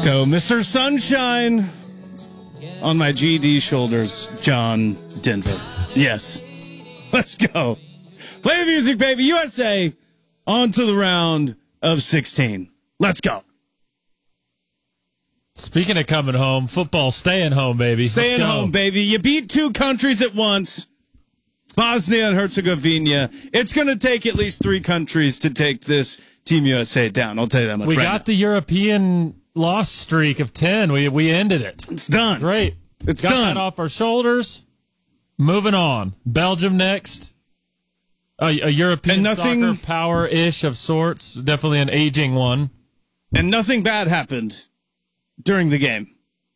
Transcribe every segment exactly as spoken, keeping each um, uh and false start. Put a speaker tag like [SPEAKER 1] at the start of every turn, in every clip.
[SPEAKER 1] So, Mister Sunshine on my G D shoulders, John Denver. Yes. Let's go. Play the music, baby. U S A on to the round of sixteen. Let's go.
[SPEAKER 2] Speaking of coming home, football staying home, baby.
[SPEAKER 1] Staying home, baby. You beat two countries at once. Bosnia and Herzegovina. It's going to take at least three countries to take this Team U S A down. I'll tell you that much.
[SPEAKER 2] We
[SPEAKER 1] right
[SPEAKER 2] got
[SPEAKER 1] now.
[SPEAKER 2] the European loss streak of ten. We we ended it.
[SPEAKER 1] It's done.
[SPEAKER 2] Great.
[SPEAKER 1] It's
[SPEAKER 2] got
[SPEAKER 1] done.
[SPEAKER 2] that off our shoulders. Moving on. Belgium next. A, a European
[SPEAKER 1] nothing,
[SPEAKER 2] soccer power-ish of sorts. Definitely an aging one.
[SPEAKER 1] And nothing bad happened during the game.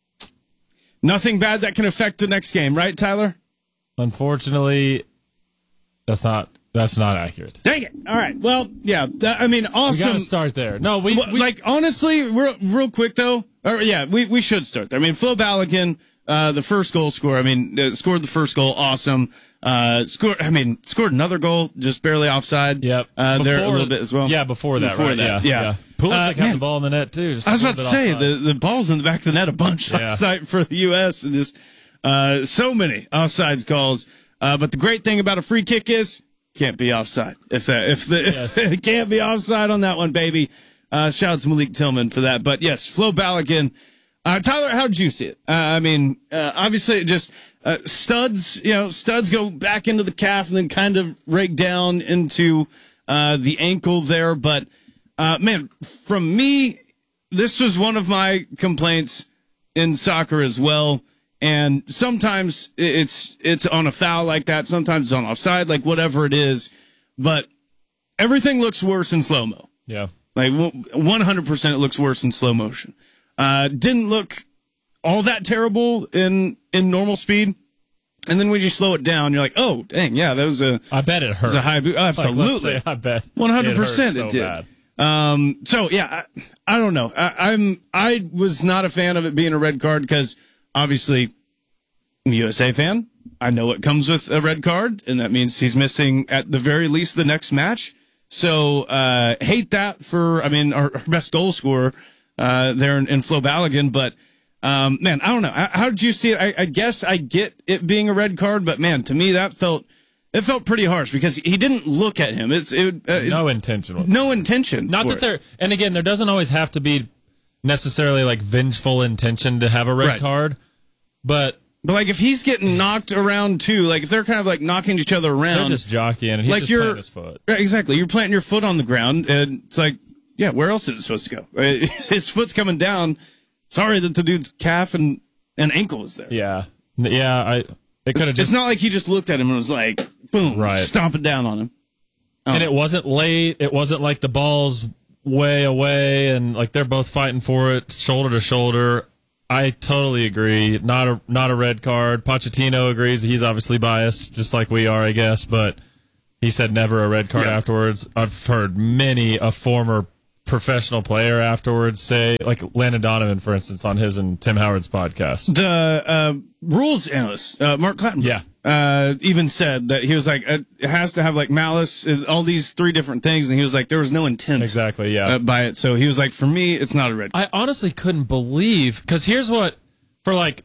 [SPEAKER 1] Nothing bad that can affect the next game, right, Tyler?
[SPEAKER 2] Unfortunately, that's not that's not accurate.
[SPEAKER 1] Dang it! All right. Well, yeah. That, I mean, awesome.
[SPEAKER 2] We got to start there. No, we,
[SPEAKER 1] well,
[SPEAKER 2] we
[SPEAKER 1] like honestly, real, real quick though. Or yeah, we we should start there. I mean, Flo Balogun, uh, the first goal scorer. I mean, uh, scored the first goal. Awesome. Uh, scored. I mean, scored another goal, just barely offside.
[SPEAKER 2] Yep.
[SPEAKER 1] Uh,
[SPEAKER 2] before,
[SPEAKER 1] there a little bit as well.
[SPEAKER 2] Yeah, before that.
[SPEAKER 1] Before
[SPEAKER 2] right?
[SPEAKER 1] that.
[SPEAKER 2] Yeah.
[SPEAKER 1] Yeah.
[SPEAKER 2] yeah. Pulisic
[SPEAKER 1] Uh,
[SPEAKER 2] had
[SPEAKER 1] man,
[SPEAKER 2] the ball in the net too. Just
[SPEAKER 1] I was
[SPEAKER 2] a
[SPEAKER 1] about to
[SPEAKER 2] little bit
[SPEAKER 1] say the
[SPEAKER 2] offside.
[SPEAKER 1] the ball's in the back of the net a bunch
[SPEAKER 2] Yeah.
[SPEAKER 1] last night for the U S and just uh, so many offsides calls. Uh, but the great thing about a free kick is can't be offside. If that if the
[SPEAKER 2] Yes.
[SPEAKER 1] if it can't be offside on that one, baby. Uh, shout out to Malik Tillman for that. But yes, Flo Balogun. Uh, Tyler, how did you see it? Uh, I mean, uh, obviously, it just uh, studs. You know, studs go back into the calf and then kind of rake down into uh, the ankle there. But uh, man, from me, this was one of my complaints in soccer as well. And sometimes it's it's on a foul like that. Sometimes it's on offside, like whatever it is. But everything looks worse in slow mo.
[SPEAKER 2] Yeah.
[SPEAKER 1] Like one hundred percent, it looks worse in slow motion. Uh, didn't look all that terrible in in normal speed. And then when you slow it down, you're like, oh, dang, yeah, that was a
[SPEAKER 2] I bet it hurt.
[SPEAKER 1] was a high boot. Absolutely,
[SPEAKER 2] Like, let's say I bet
[SPEAKER 1] one hundred percent,
[SPEAKER 2] it,
[SPEAKER 1] it
[SPEAKER 2] hurt
[SPEAKER 1] did.
[SPEAKER 2] so bad.
[SPEAKER 1] Um, so yeah, I, I don't know. I, I'm I was not a fan of it being a red card because obviously I'm a U S A fan. I know what comes with a red card, and that means he's missing at the very least the next match. So uh, hate that for I mean our, our best goal scorer uh, there in, in Flo Balogun, but. Um, man, I don't know. How, how did you see it? I, I guess I get it being a red card, but man, to me that felt it felt pretty harsh because he didn't look at him. It's it, uh,
[SPEAKER 2] No intention. Whatsoever.
[SPEAKER 1] no intention.
[SPEAKER 2] Not
[SPEAKER 1] for
[SPEAKER 2] that
[SPEAKER 1] it.
[SPEAKER 2] there, and again, there doesn't always have to be necessarily like vengeful intention to have a red
[SPEAKER 1] Right.
[SPEAKER 2] card, but
[SPEAKER 1] But like if he's getting knocked around too, like if they're kind of like knocking each other
[SPEAKER 2] they're
[SPEAKER 1] around,
[SPEAKER 2] just jockeying and he's
[SPEAKER 1] like
[SPEAKER 2] just
[SPEAKER 1] you're
[SPEAKER 2] playing his foot.
[SPEAKER 1] Right, exactly. You're planting your foot on the ground, and it's like, yeah, where else is it supposed to go? Uh, His foot's coming down. Sorry that the dude's calf and, and ankle is there.
[SPEAKER 2] Yeah, yeah. I it could have
[SPEAKER 1] It's
[SPEAKER 2] just
[SPEAKER 1] not like he just looked at him and was like, boom,
[SPEAKER 2] Right.
[SPEAKER 1] stomp it down on him. Oh.
[SPEAKER 2] and it wasn't late. It wasn't like the ball's way away and like they're both fighting for it, shoulder to shoulder. I totally agree. Not a not a red card. Pochettino agrees. He's obviously biased, just like we are, I guess. But he said never a red card
[SPEAKER 1] Yeah.
[SPEAKER 2] afterwards. I've heard many a former professional player afterwards say, like Landon Donovan, for instance, on his and Tim Howard's podcast.
[SPEAKER 1] The uh, rules analyst, uh, Mark Clattenburg,
[SPEAKER 2] Yeah.
[SPEAKER 1] uh, even said that he was like, uh, it has to have like malice, uh, all these three different things, and he was like, there was no intent
[SPEAKER 2] Exactly. Yeah.
[SPEAKER 1] uh, by it. So he was like, for me, it's not a red card.
[SPEAKER 2] I honestly couldn't believe, because here's what, for like,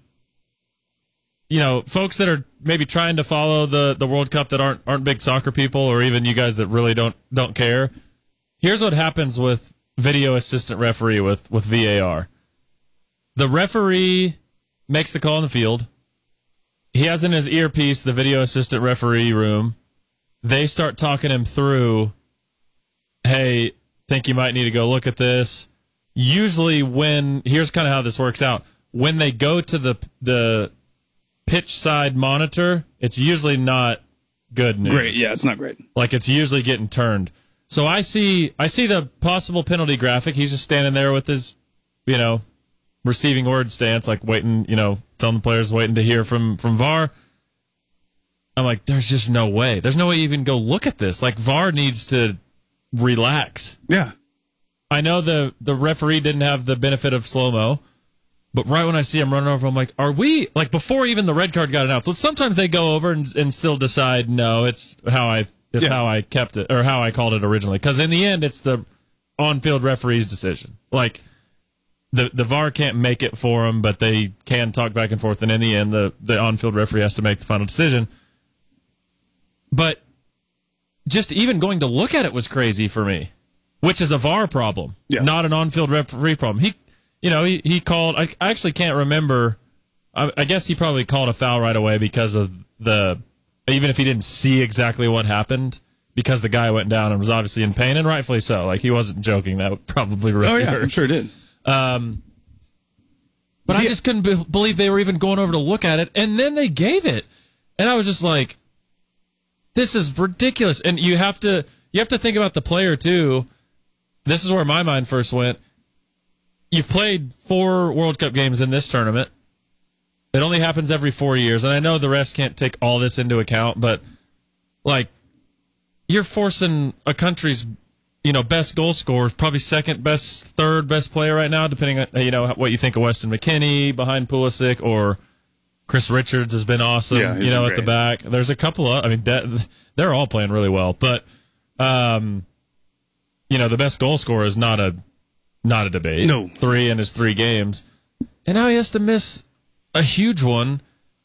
[SPEAKER 2] you know, folks that are maybe trying to follow the, the World Cup that aren't aren't big soccer people, or even you guys that really don't don't care. Here's what happens with video assistant referee with, with V A R. The referee makes the call in the field. He has in his earpiece the video assistant referee room. They start talking him through, hey, think you might need to go look at this. Usually when, here's kind of how this works out. When they go to the the pitch side monitor, it's usually not good news.
[SPEAKER 1] Great, yeah, it's not great.
[SPEAKER 2] Like it's usually getting turned. So I see I see the possible penalty graphic. He's just standing there with his, you know, receiving word stance, like waiting, you know, telling the players waiting to hear from, from V A R. I'm like, there's just no way. There's no way you even go look at this. Like V A R needs to relax.
[SPEAKER 1] Yeah.
[SPEAKER 2] I know the, the referee didn't have the benefit of slow-mo, but right when I see him running over, I'm like, are we, like before even the red card got announced, so sometimes they go over and, and still decide, no, it's how I it's
[SPEAKER 1] Yeah.
[SPEAKER 2] how I kept it, or how I called it originally. Because in the end, it's the on-field referee's decision. Like, the the V A R can't make it for them, but they can talk back and forth, and in the end, the the on-field referee has to make the final decision. But just even going to look at it was crazy for me, which is a V A R problem,
[SPEAKER 1] yeah.
[SPEAKER 2] not an on-field referee problem. He, you know, he, he called. I, I actually can't remember. I, I guess he probably called a foul right away because of the, even if he didn't see exactly what happened, because the guy went down and was obviously in pain, and rightfully so. Like, he wasn't joking. That would probably really
[SPEAKER 1] Oh yeah,
[SPEAKER 2] hurt.
[SPEAKER 1] I'm sure it did.
[SPEAKER 2] Um, but I just couldn't be- believe they were even going over to look at it, and then they gave it, and I was just like, this is ridiculous. And you have to you have to think about the player too. This is where my mind first went. You've played four World Cup games in this tournament. It only happens every four years, and I know the refs can't take all this into account, but like, you're forcing a country's, you know, best goal scorer, probably second best, third best player right now, depending on, you know, what you think of Weston McKennie behind Pulisic, or Chris Richards has been awesome,
[SPEAKER 1] yeah,
[SPEAKER 2] you know,
[SPEAKER 1] been
[SPEAKER 2] at the back. There's a couple of, I mean, that, they're all playing really well, but, um, you know, the best goal scorer is not a, not a debate.
[SPEAKER 1] No.
[SPEAKER 2] Three in his three games. And now he has to miss a huge one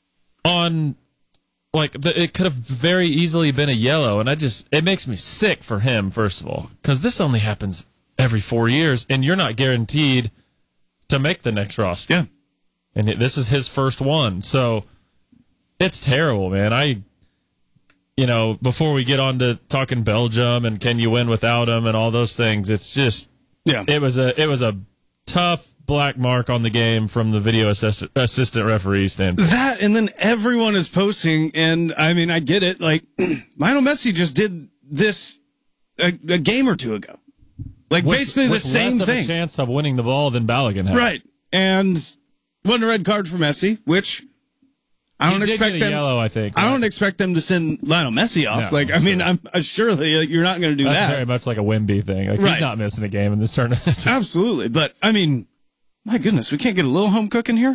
[SPEAKER 2] on, like, the, it could have very easily been a yellow, and I just, it makes me sick for him, first of all, because this only happens every four years, and you're not guaranteed to make the next roster.
[SPEAKER 1] Yeah.
[SPEAKER 2] And it, this is his first one, so it's terrible, man. I, you know, before we get on to talking Belgium and can you win without him and all those things, it's just,
[SPEAKER 1] yeah,
[SPEAKER 2] it was a, it was a tough black mark on the game from the video assistant, assistant referee standpoint.
[SPEAKER 1] That, and then everyone is posting, and I mean, I get it. Like, Lionel Messi just did this a, a game or two ago. Like,
[SPEAKER 2] with,
[SPEAKER 1] basically the
[SPEAKER 2] with
[SPEAKER 1] same
[SPEAKER 2] less
[SPEAKER 1] thing.
[SPEAKER 2] Of a chance of winning the ball than Balogun had.
[SPEAKER 1] Right. And wasn't a red card for Messi, which I don't
[SPEAKER 2] he did
[SPEAKER 1] expect
[SPEAKER 2] get a
[SPEAKER 1] them.
[SPEAKER 2] Yellow, I think.
[SPEAKER 1] I
[SPEAKER 2] right?
[SPEAKER 1] don't expect them to send Lionel Messi off.
[SPEAKER 2] No,
[SPEAKER 1] like, I mean, I'm uh, surely uh, you're not going to do
[SPEAKER 2] That's
[SPEAKER 1] that.
[SPEAKER 2] very much like a Wemby thing. Like,
[SPEAKER 1] Right.
[SPEAKER 2] he's not missing a game in this tournament.
[SPEAKER 1] Absolutely. But, I mean, my goodness, we can't get a little home cooking here?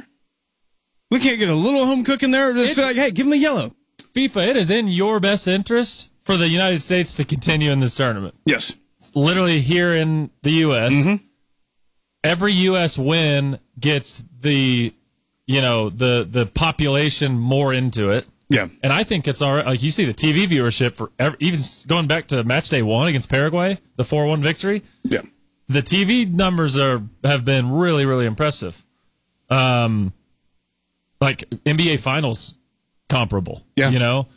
[SPEAKER 1] We can't get a little home cooking there? Just
[SPEAKER 2] It's-
[SPEAKER 1] like, hey, give him a yellow.
[SPEAKER 2] FIFA, it is in your best interest for the United States to continue in this tournament.
[SPEAKER 1] Yes.
[SPEAKER 2] It's literally here in the U S
[SPEAKER 1] Mm-hmm.
[SPEAKER 2] Every U S win gets the, you know, the the population more into it.
[SPEAKER 1] Yeah.
[SPEAKER 2] And I think it's all right. Like, you see the T V viewership for every, even going back to match day one against Paraguay, the four one victory.
[SPEAKER 1] Yeah.
[SPEAKER 2] The T V numbers are have been really, really impressive. Um, like N B A Finals comparable.
[SPEAKER 1] Yeah.
[SPEAKER 2] You know?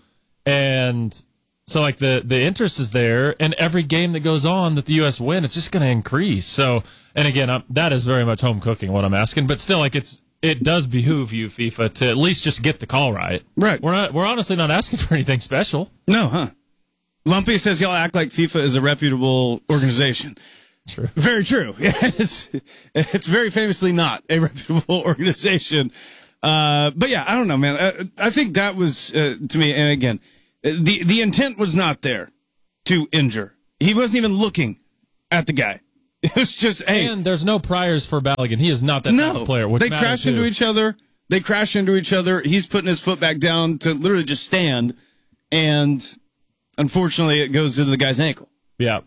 [SPEAKER 2] And so, like, the, the interest is there, and every game that goes on that the U S win, it's just going to increase. So, and again, I'm, that is very much home cooking, what I'm asking, but still, like, it's, it does behoove you, FIFA, to at least just get the call right.
[SPEAKER 1] Right.
[SPEAKER 2] We're not, we're honestly not asking for anything special.
[SPEAKER 1] No, huh? Lumpy says y'all act like FIFA is a reputable organization.
[SPEAKER 2] True.
[SPEAKER 1] Very true. Yeah, it's, it's very famously not a reputable organization. Uh, but yeah, I don't know, man. I, I think that was, uh, to me, and again, the, the intent was not there to injure. He wasn't even looking at the guy. It was just, hey.
[SPEAKER 2] And there's no priors for Balogun. He is not that
[SPEAKER 1] No,
[SPEAKER 2] type of player. Which
[SPEAKER 1] they
[SPEAKER 2] matters
[SPEAKER 1] crash
[SPEAKER 2] too.
[SPEAKER 1] into each other. They crash into each other. He's putting his foot back down to literally just stand, and unfortunately, it goes into the guy's ankle.
[SPEAKER 2] Yeah.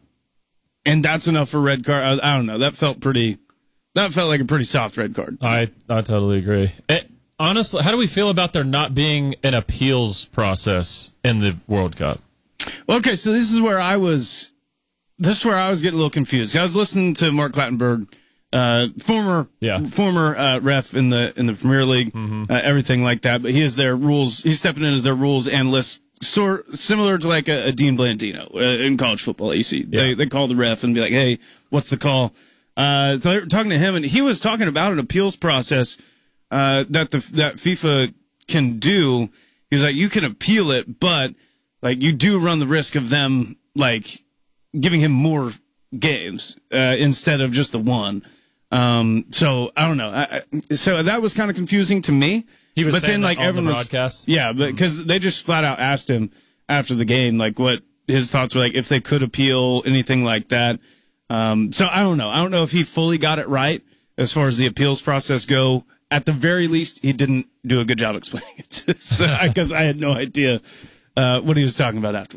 [SPEAKER 1] And that's enough for red card. I, I don't know. That felt pretty. That felt like a pretty soft red card.
[SPEAKER 2] I I totally agree. It, honestly, how do we feel about there not being an appeals process in the World Cup?
[SPEAKER 1] Okay, so this is where I was. This is where I was getting a little confused. I was listening to Mark Clattenburg, uh, former
[SPEAKER 2] Yeah.
[SPEAKER 1] former uh, ref in the in the Premier League,
[SPEAKER 2] Mm-hmm.
[SPEAKER 1] uh, everything like that. But he is their rules. He's stepping in as their rules analyst, sort similar to like a, a Dean Blandino uh, in college football. You see, they
[SPEAKER 2] Yeah.
[SPEAKER 1] they call the ref and be like, "Hey, what's the call?" Uh, so they were talking to him, and he was talking about an appeals process uh, that the that FIFA can do. He's like, you can appeal it, but like you do run the risk of them like giving him more games uh, instead of just the one. Um, so I don't know. I, I, so that was kind of confusing to me.
[SPEAKER 2] He was
[SPEAKER 1] but
[SPEAKER 2] saying
[SPEAKER 1] then
[SPEAKER 2] that
[SPEAKER 1] like
[SPEAKER 2] on the
[SPEAKER 1] everyone was,
[SPEAKER 2] broadcast?
[SPEAKER 1] yeah, but because they just flat out asked him after the game like what his thoughts were, like if they could appeal anything like that. Um, so I don't know. I don't know if he fully got it right as far as the appeals process go. At the very least, he didn't do a good job explaining it, because I had no idea uh, what he was talking about afterward.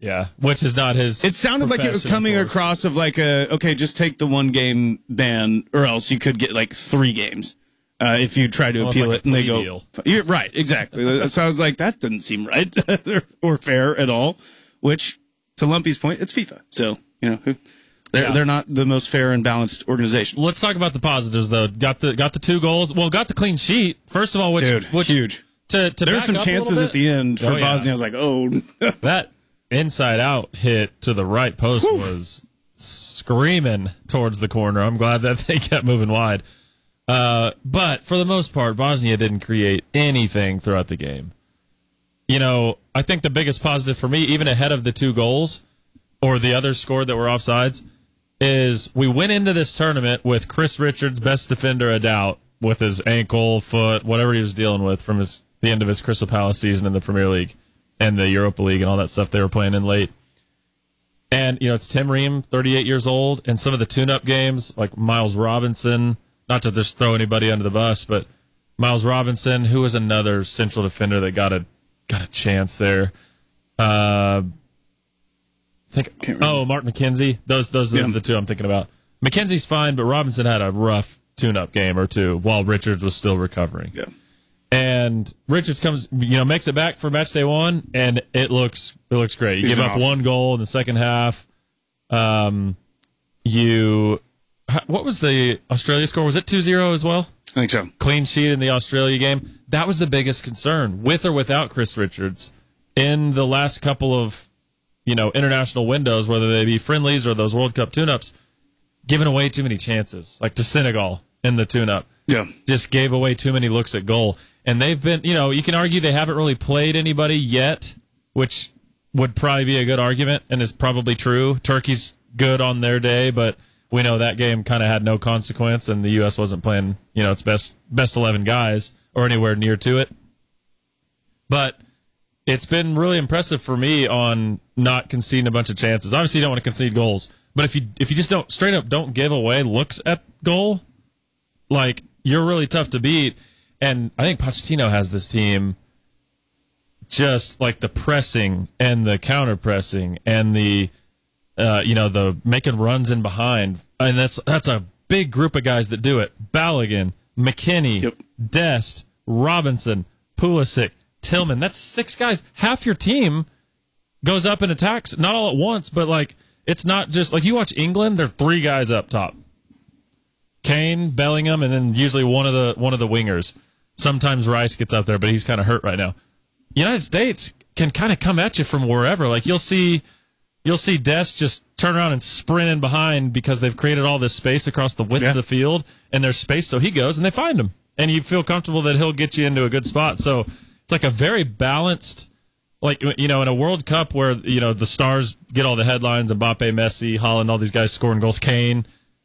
[SPEAKER 2] Yeah, which is not his.
[SPEAKER 1] It sounded like it was coming
[SPEAKER 2] course.
[SPEAKER 1] across of like a, okay, just take the one game ban or else you could get like three games uh, if you try to
[SPEAKER 2] Well,
[SPEAKER 1] appeal
[SPEAKER 2] like
[SPEAKER 1] it. And they go,
[SPEAKER 2] deal.
[SPEAKER 1] You're right, exactly. So I was like, that doesn't seem right or fair at all, which to Lumpy's point, it's FIFA. So, you know, who- they're,
[SPEAKER 2] Yeah.
[SPEAKER 1] they're not the most fair and balanced organization.
[SPEAKER 2] Let's talk about the positives, though. Got the got the two goals. Well, got the clean sheet. First of all, which,
[SPEAKER 1] Dude,
[SPEAKER 2] which
[SPEAKER 1] huge.
[SPEAKER 2] To, to
[SPEAKER 1] There were
[SPEAKER 2] back
[SPEAKER 1] some
[SPEAKER 2] up a
[SPEAKER 1] chances
[SPEAKER 2] little
[SPEAKER 1] at the end for
[SPEAKER 2] Oh, yeah.
[SPEAKER 1] Bosnia. I was like, oh.
[SPEAKER 2] That inside out hit to the right post
[SPEAKER 1] Whew.
[SPEAKER 2] was screaming towards the corner. I'm glad that they kept moving wide. Uh, but for the most part, Bosnia didn't create anything throughout the game. You know, I think the biggest positive for me, even ahead of the two goals or the others scored that were offsides, is we went into this tournament with Chris Richards, best defender, a doubt, with his ankle, foot, whatever he was dealing with from his the end of his Crystal Palace season in the Premier League and the Europa League and all that stuff they were playing in late. And, you know, it's Tim Ream, thirty-eight years old, and some of the tune-up games, like Miles Robinson, not to just throw anybody under the bus, but Miles Robinson, who was another central defender that got a got a chance there. Uh, I think
[SPEAKER 1] Can't remember.
[SPEAKER 2] oh, Mark McKenzie. Those those
[SPEAKER 1] Yeah.
[SPEAKER 2] are the two I'm thinking about. McKenzie's fine, but Robinson had a rough tune-up game or two while Richards was still recovering.
[SPEAKER 1] Yeah.
[SPEAKER 2] And Richards comes, you know, makes it back for match day one, and it looks it looks great. You
[SPEAKER 1] He's
[SPEAKER 2] give
[SPEAKER 1] been
[SPEAKER 2] up
[SPEAKER 1] awesome.
[SPEAKER 2] one goal in the second half. Um, you, h- what was the Australia score? Was it two zero as well?
[SPEAKER 1] I think so.
[SPEAKER 2] Clean sheet in the Australia game. That was the biggest concern, with or without Chris Richards, in the last couple of, you know, international windows, whether they be friendlies or those World Cup tune-ups, giving away too many chances, like to Senegal in the tune-up.
[SPEAKER 1] Yeah.
[SPEAKER 2] Just gave away too many looks at goal. And they've been, you know, you can argue they haven't really played anybody yet, which would probably be a good argument and is probably true. Turkey's good on their day, but we know that game kind of had no consequence, and the U S wasn't playing, you know, its best best eleven guys or anywhere near to it. But it's been really impressive for me on not conceding a bunch of chances. Obviously, you don't want to concede goals, but if you if you just don't straight up don't give away looks at goal, like, you're really tough to beat. And I think Pochettino has this team just like the pressing and the counter pressing and the uh, you know, the making runs in behind, and that's that's a big group of guys that do it. Balogun, McKinney,
[SPEAKER 1] Yep.
[SPEAKER 2] Dest, Robinson, Pulisic, Tillman. That's six guys. Half your team goes up and attacks, not all at once, but like, it's not just like you watch England. There are three guys up top: Kane, Bellingham, and then usually one of the one of the wingers. Sometimes Rice gets out there, but he's kind of hurt right now. United States can kind of come at you from wherever. Like, you'll see, you'll see Dest just turn around and sprint in behind because they've created all this space across the width
[SPEAKER 1] Yeah.
[SPEAKER 2] of the field, and there's space, so he goes and they find him, and you feel comfortable that he'll get you into a good spot. So it's like a very balanced, like, you know, in a World Cup where, you know, the stars get all the headlines: Mbappe, Messi, Holland, all these guys scoring goals, Kane.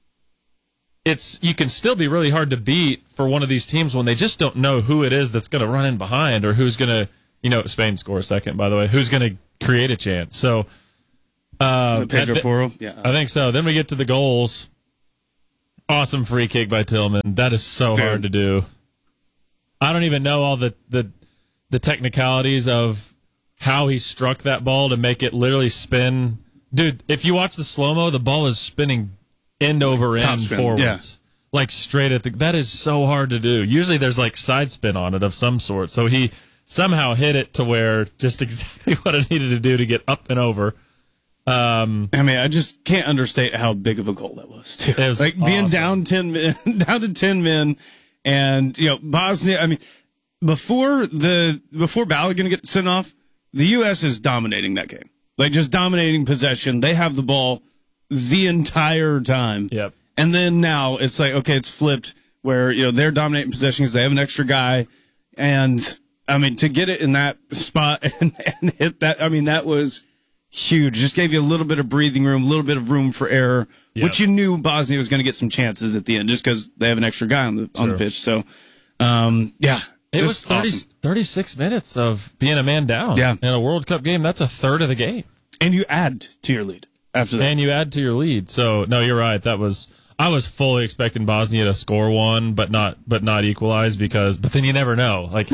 [SPEAKER 2] It's, you can still be really hard to beat for one of these teams when they just don't know who it is that's going to run in behind, or who's going to, you know, Spain score a second, by the way, who's going to create a chance. So, uh,
[SPEAKER 1] Pedro
[SPEAKER 2] I thi-
[SPEAKER 1] Porro? Yeah.
[SPEAKER 2] I think so. Then we get to the goals. Awesome free kick by Tillman. That is so
[SPEAKER 1] Dude.
[SPEAKER 2] hard to do. I don't even know all the, the, the technicalities of how he struck that ball to make it literally spin. Dude, if you watch the slow-mo, the ball is spinning end over
[SPEAKER 1] Top
[SPEAKER 2] end
[SPEAKER 1] spin,
[SPEAKER 2] forwards.
[SPEAKER 1] yeah.
[SPEAKER 2] Like straight at the, that is so hard to do. Usually there's like side spin on it of some sort. So he somehow hit it to where just exactly what it needed to do to get up and over. Um,
[SPEAKER 1] I mean, I just can't understate how big of a goal that was, too.
[SPEAKER 2] It was
[SPEAKER 1] like being
[SPEAKER 2] awesome.
[SPEAKER 1] down ten men, down to ten men, and you know, Bosnia. I mean, before the before Balogun gets sent off, the U S is dominating that game, like just dominating possession. They have the ball the entire time.
[SPEAKER 2] Yep.
[SPEAKER 1] And then now it's like, okay, it's flipped where, you know, they're dominating possession because they have an extra guy, and I mean, to get it in that spot and, and hit that, I mean, that was huge. Just gave you a little bit of breathing room, a little bit of room for error,
[SPEAKER 2] Yep.
[SPEAKER 1] which you knew Bosnia was going to get some chances at the end just because they have an extra guy on the on the
[SPEAKER 2] Sure.
[SPEAKER 1] pitch. So, um, yeah,
[SPEAKER 2] it was
[SPEAKER 1] just
[SPEAKER 2] thirty,
[SPEAKER 1] awesome.
[SPEAKER 2] thirty-six minutes of being a man down
[SPEAKER 1] Yeah.
[SPEAKER 2] in a World Cup game. That's a third of the game.
[SPEAKER 1] And you add to your lead after that.
[SPEAKER 2] And you add to your lead. So no, you're right. That was, I was fully expecting Bosnia to score one, but not but not equalize, because but then you never know. Like,
[SPEAKER 1] Right.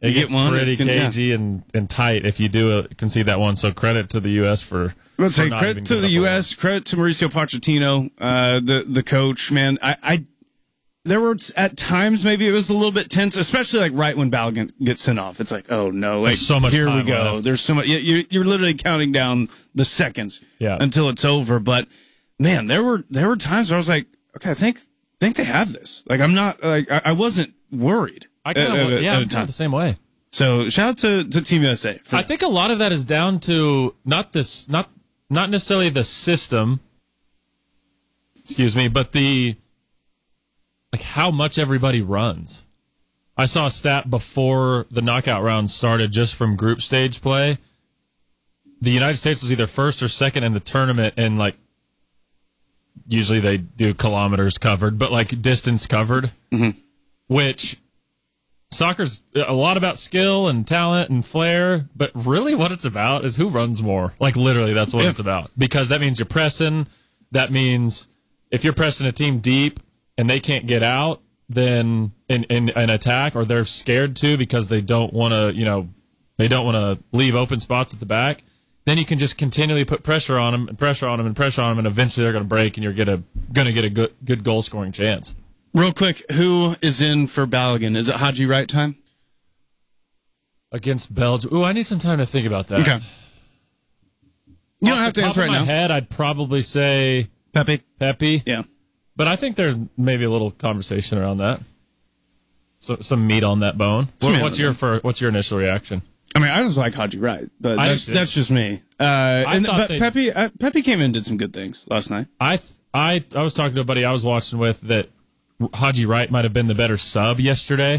[SPEAKER 2] It
[SPEAKER 1] you
[SPEAKER 2] gets
[SPEAKER 1] get one,
[SPEAKER 2] pretty
[SPEAKER 1] it's gonna- yeah.
[SPEAKER 2] cagey and, and tight if you do a, concede that one. So credit to the U S for.
[SPEAKER 1] Let's
[SPEAKER 2] for
[SPEAKER 1] say
[SPEAKER 2] not
[SPEAKER 1] credit
[SPEAKER 2] even
[SPEAKER 1] to
[SPEAKER 2] giving
[SPEAKER 1] the
[SPEAKER 2] up a
[SPEAKER 1] U
[SPEAKER 2] lot.
[SPEAKER 1] S, credit to Mauricio Pochettino, uh, the the coach. Man, I, I there were at times maybe it was a little bit tense, especially like right when Balogun gets sent off. It's like, oh no, like
[SPEAKER 2] There's so much
[SPEAKER 1] here we
[SPEAKER 2] time
[SPEAKER 1] go.
[SPEAKER 2] left.
[SPEAKER 1] There's so much. You're you're literally counting down the seconds
[SPEAKER 2] Yeah.
[SPEAKER 1] until it's over. But man, there were there were times where I was like, okay, I think think they have this. Like I'm not like I, I wasn't worried.
[SPEAKER 2] I kind
[SPEAKER 1] at-
[SPEAKER 2] of
[SPEAKER 1] at-
[SPEAKER 2] yeah,
[SPEAKER 1] at
[SPEAKER 2] I'm
[SPEAKER 1] a time.
[SPEAKER 2] the same way.
[SPEAKER 1] So shout out to, to Team U S A. For
[SPEAKER 2] I
[SPEAKER 1] that.
[SPEAKER 2] think a lot of that is down to not this, not not necessarily the system. Excuse me, but the like how much everybody runs. I saw a stat before the knockout round started, just from group stage play. The United States was either first or second in the tournament, and like usually they do kilometers covered, but like distance covered,
[SPEAKER 1] Mm-hmm.
[SPEAKER 2] which. Soccer's a lot about skill and talent and flair, but really what it's about is who runs more. Like, literally, that's what
[SPEAKER 1] Yeah.
[SPEAKER 2] it's about. Because that means you're pressing. That means if you're pressing a team deep and they can't get out, then in, in an attack, or they're scared to because they don't want to, you know, they don't want to leave open spots at the back, then you can just continually put pressure on them and pressure on them and pressure on them, and eventually they're going to break and you're gonna going to get a good, good goal scoring chance.
[SPEAKER 1] Real quick, who is in for Balogun? Is it Haji Wright time?
[SPEAKER 2] Against Belgium. Ooh, I need some time to think about that.
[SPEAKER 1] Okay. You don't
[SPEAKER 2] Off
[SPEAKER 1] have
[SPEAKER 2] the
[SPEAKER 1] to
[SPEAKER 2] top
[SPEAKER 1] answer
[SPEAKER 2] of
[SPEAKER 1] right
[SPEAKER 2] my
[SPEAKER 1] now.
[SPEAKER 2] head, I'd probably say
[SPEAKER 1] Pepe.
[SPEAKER 2] Pepe.
[SPEAKER 1] Yeah.
[SPEAKER 2] But I think there's maybe a little conversation around that. So, some meat on that bone.
[SPEAKER 1] Some
[SPEAKER 2] What,
[SPEAKER 1] meat
[SPEAKER 2] what's
[SPEAKER 1] on
[SPEAKER 2] your
[SPEAKER 1] that
[SPEAKER 2] for, What's your initial reaction?
[SPEAKER 1] I mean, I just like Haji Wright, but
[SPEAKER 2] I
[SPEAKER 1] that's
[SPEAKER 2] do.
[SPEAKER 1] that's just me. Uh, and,
[SPEAKER 2] thought
[SPEAKER 1] but
[SPEAKER 2] they-
[SPEAKER 1] Pepe, uh, Pepe came in and did some good things last night.
[SPEAKER 2] I th- I I was talking to a buddy I was watching with that Haji Wright might have been the better sub yesterday.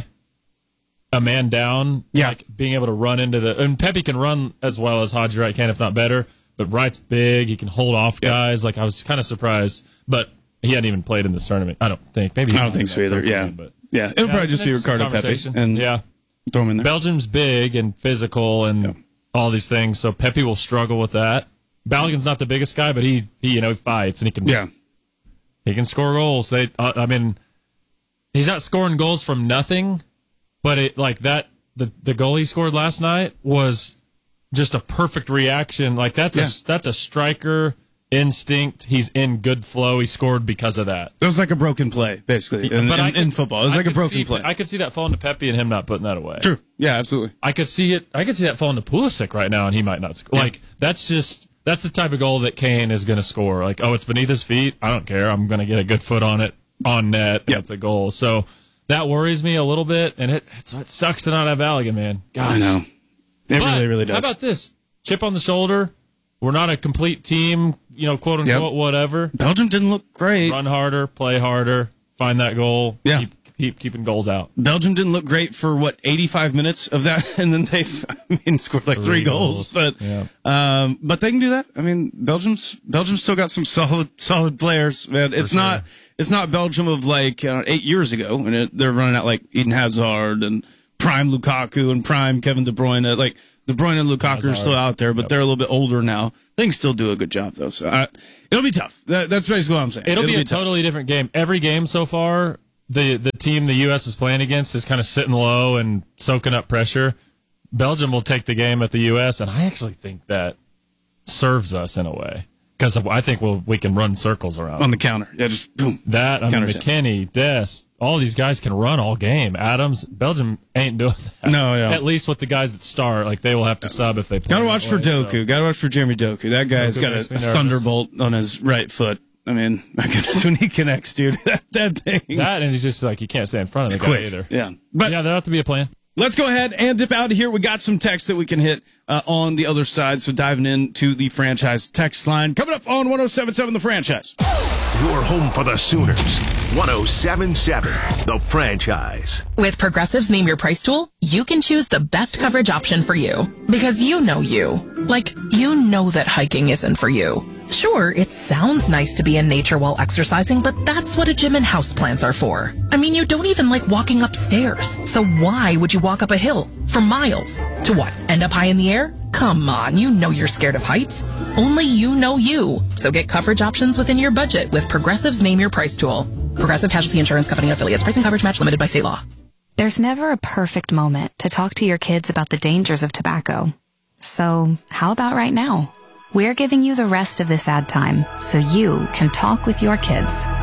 [SPEAKER 2] A man down,
[SPEAKER 1] Yeah.
[SPEAKER 2] like being able to run into the and Pepe can run as well as Haji Wright can, if not better. But Wright's big; he can hold off
[SPEAKER 1] Yeah.
[SPEAKER 2] guys. Like I was kind of surprised, but he hadn't even played in this tournament. I don't think. Maybe he
[SPEAKER 1] I don't
[SPEAKER 2] might
[SPEAKER 1] think
[SPEAKER 2] have
[SPEAKER 1] so either.
[SPEAKER 2] coached
[SPEAKER 1] Yeah,
[SPEAKER 2] him, but
[SPEAKER 1] yeah. It'll
[SPEAKER 2] Yeah,
[SPEAKER 1] probably
[SPEAKER 2] it's
[SPEAKER 1] just
[SPEAKER 2] an
[SPEAKER 1] be
[SPEAKER 2] interesting
[SPEAKER 1] Ricardo Pepe
[SPEAKER 2] conversation.
[SPEAKER 1] and
[SPEAKER 2] yeah,
[SPEAKER 1] throw him in there.
[SPEAKER 2] Belgium's big and physical and
[SPEAKER 1] Yeah.
[SPEAKER 2] all these things, so Pepe will struggle with that. Balogun's not the biggest guy, but he, he you know he fights and he can
[SPEAKER 1] Yeah,
[SPEAKER 2] he can score goals. They uh, I mean, he's not scoring goals from nothing, but it like that the the goal he scored last night was just a perfect reaction. Like that's
[SPEAKER 1] Yeah.
[SPEAKER 2] a that's a striker instinct. He's in good flow. He scored because of that.
[SPEAKER 1] it was like a broken play, basically, in,
[SPEAKER 2] But
[SPEAKER 1] in,
[SPEAKER 2] I could-
[SPEAKER 1] in football. It was
[SPEAKER 2] I
[SPEAKER 1] like a
[SPEAKER 2] could
[SPEAKER 1] broken
[SPEAKER 2] see,
[SPEAKER 1] play.
[SPEAKER 2] I could see that falling to Pepe and him not putting that away.
[SPEAKER 1] True. Yeah, absolutely.
[SPEAKER 2] I could see it. I could see that falling to Pulisic right now, and he might not score.
[SPEAKER 1] Yeah.
[SPEAKER 2] Like that's just that's the type of goal that Kane is going to score. Like, oh, it's beneath his feet. I don't care. I'm going to get a good foot on it on net.
[SPEAKER 1] Yeah.
[SPEAKER 2] And it's a goal. So that worries me a little bit, and it it's, it sucks to not have Balogun, man. Gosh.
[SPEAKER 1] I know. It
[SPEAKER 2] But
[SPEAKER 1] really, really does.
[SPEAKER 2] How about this? Chip on the shoulder. We're not a complete team, you know, quote unquote,
[SPEAKER 1] Yep.
[SPEAKER 2] whatever.
[SPEAKER 1] Belgium didn't look great.
[SPEAKER 2] Run harder, play harder, find that goal.
[SPEAKER 1] Yeah.
[SPEAKER 2] Keep, keep keeping goals out.
[SPEAKER 1] Belgium didn't look great for what eighty-five minutes of that, and then they, I mean, scored like three,
[SPEAKER 2] Three
[SPEAKER 1] goals.
[SPEAKER 2] goals.
[SPEAKER 1] But,
[SPEAKER 2] Yeah.
[SPEAKER 1] um, but they can do that. I mean, Belgium's Belgium's still got some solid, solid players. Man, it's
[SPEAKER 2] sure.
[SPEAKER 1] not, it's not Belgium of like uh, eight years ago when it, they're running out like Eden Hazard and prime Lukaku and prime Kevin De Bruyne. Like De Bruyne and Lukaku are
[SPEAKER 2] Hazard.
[SPEAKER 1] still out there, but
[SPEAKER 2] Yep.
[SPEAKER 1] they're a little bit older now. They can still do a good job though. So I, it'll be tough. That, that's basically what I'm saying.
[SPEAKER 2] It'll, be a
[SPEAKER 1] tough.
[SPEAKER 2] totally different game. Every game so far, the the team the U S is playing against is kind of sitting low and soaking up pressure. Belgium will take the game at the U S, and I actually think that serves us in a way because I think we'll, we can run circles around
[SPEAKER 1] on the counter. Yeah, just boom.
[SPEAKER 2] that. I mean,
[SPEAKER 1] Counter attack.
[SPEAKER 2] McKinney, Dest, all these guys can run all game. Adams, Belgium ain't doing that.
[SPEAKER 1] No, yeah.
[SPEAKER 2] At least with the guys that start, like they will have to sub if they play.
[SPEAKER 1] Gotta
[SPEAKER 2] that
[SPEAKER 1] watch for
[SPEAKER 2] way, so-
[SPEAKER 1] Doku. Gotta watch for Jeremy Doku. That guy's
[SPEAKER 2] Doku
[SPEAKER 1] got a,
[SPEAKER 2] makes me
[SPEAKER 1] a
[SPEAKER 2] nervous.
[SPEAKER 1] thunderbolt on his right foot. I mean, my goodness, when he connects, dude, that, that thing.
[SPEAKER 2] That and he's just like you can't stay in front of the guy
[SPEAKER 1] quick.
[SPEAKER 2] either.
[SPEAKER 1] Yeah. But
[SPEAKER 2] yeah, there ought to be a plan.
[SPEAKER 1] let's go ahead and dip out of here. We got some text that we can hit uh, on the other side. So diving into the franchise text line. Coming up on one oh seven point seven The Franchise.
[SPEAKER 3] Your home for the Sooners. one oh seven point seven The Franchise.
[SPEAKER 4] With Progressive's Name Your Price tool, you can choose the best coverage option for you. Because you know you. Like, you know that hiking isn't for you. Sure, it sounds nice to be in nature while exercising, but that's what a gym and houseplants are for. I mean, you don't even like walking upstairs. So why would you walk up a hill for miles? To what, end up high in the air? Come on, you know you're scared of heights. Only you know you. So get coverage options within your budget with Progressive's Name Your Price tool. Progressive Casualty Insurance Company and affiliates. Pricing coverage match limited by state law.
[SPEAKER 5] There's never a perfect moment to talk to your kids about the dangers of tobacco. So how about right now? We're giving you the rest of this ad time so you can talk with your kids.